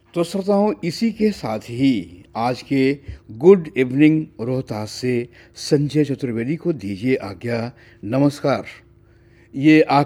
तो श्रोताओं, इसी के साथ ही आज के गुड इवनिंग रोहतास से संजय चतुर्वेदी को दीजिए आज्ञा। नमस्कार। ये